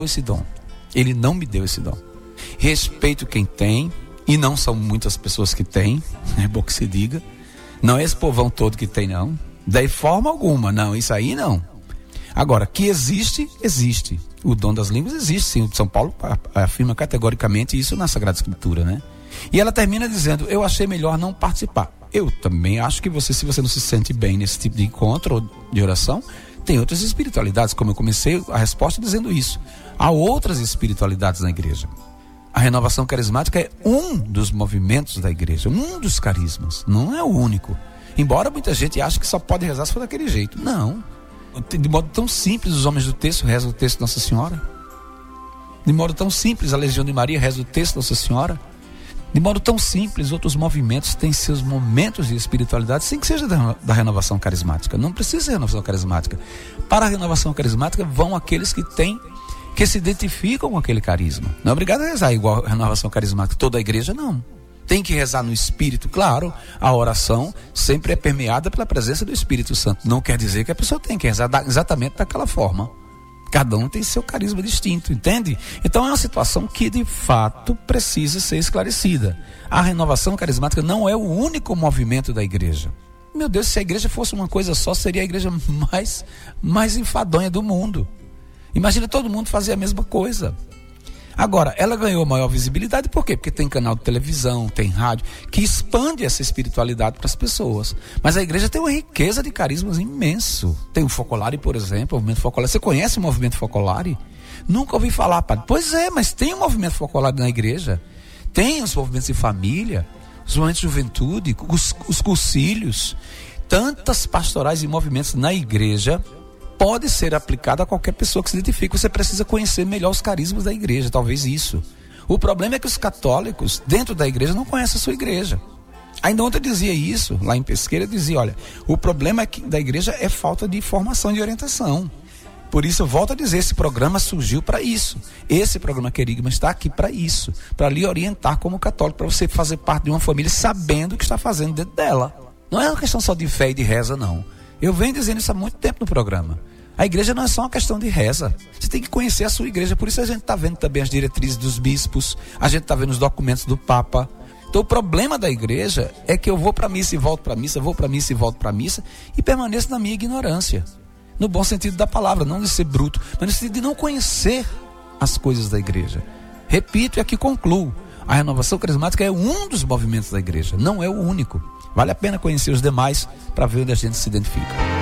esse dom. Ele não me deu esse dom. Respeito quem tem, e não são muitas pessoas que têm, é bom que se diga. Não é esse povão todo que tem, não. De forma alguma, não, isso aí não. Agora, que existe, existe. O dom das línguas existe, sim. O São Paulo afirma categoricamente isso na Sagrada Escritura, né? E ela termina dizendo, eu achei melhor não participar. Eu também acho que você, se você não se sente bem nesse tipo de encontro ou de oração, tem outras espiritualidades, como eu comecei a resposta dizendo isso. Há outras espiritualidades na igreja. A renovação carismática é um dos movimentos da igreja, um dos carismas, não é o único. Embora muita gente ache que só pode rezar se for daquele jeito. Não. De modo tão simples, os homens do texto rezam o texto de Nossa Senhora. De modo tão simples, a Legião de Maria reza o texto de Nossa Senhora. De modo tão simples, outros movimentos têm seus momentos de espiritualidade, sem que seja da renovação carismática. Não precisa ser renovação carismática. Para a renovação carismática vão aqueles que se identificam com aquele carisma. Não é obrigado a rezar igual a renovação carismática. Toda a igreja não. Tem que rezar no Espírito, claro. A oração sempre é permeada pela presença do Espírito Santo. Não quer dizer que a pessoa tem que rezar exatamente daquela forma. Cada um tem seu carisma distinto, entende? Então é uma situação que de fato precisa ser esclarecida. A renovação carismática não é o único movimento da igreja. Meu Deus, se a igreja fosse uma coisa só, seria a igreja mais enfadonha do mundo. Imagina todo mundo fazer a mesma coisa. Agora, ela ganhou maior visibilidade por quê? Porque tem canal de televisão, tem rádio, que expande essa espiritualidade para as pessoas. Mas a igreja tem uma riqueza de carismas imenso. Tem o Focolare, por exemplo, o movimento Focolare. Você conhece o movimento Focolare? Nunca ouvi falar, padre. Pois é, mas tem o movimento Focolare na igreja. Tem os movimentos de família, os movimentos de juventude, os cursilhos. Tantas pastorais e movimentos na igreja pode ser aplicado a qualquer pessoa que se identifique. Você precisa conhecer melhor os carismas da igreja, talvez isso. O problema é que os católicos, dentro da igreja, não conhecem a sua igreja. Ainda ontem eu dizia isso, lá em Pesqueira, eu dizia, olha, o problema da igreja é falta de formação e de orientação. Por isso eu volto a dizer, esse programa surgiu para isso. Esse programa Querigma está aqui para isso, para lhe orientar como católico, para você fazer parte de uma família sabendo o que está fazendo dentro dela. Não é uma questão só de fé e de reza, não. Eu venho dizendo isso há muito tempo no programa. A igreja não é só uma questão de reza. Você tem que conhecer a sua igreja. Por isso a gente está vendo também as diretrizes dos bispos. A gente está vendo os documentos do Papa. Então o problema da igreja é que eu vou para a missa e volto para a missa, vou para a missa e volto para a missa e permaneço na minha ignorância. No bom sentido da palavra, não de ser bruto, mas no sentido de não conhecer as coisas da igreja. Repito e aqui concluo. A renovação carismática é um dos movimentos da igreja, não é o único. Vale a pena conhecer os demais para ver onde a gente se identifica.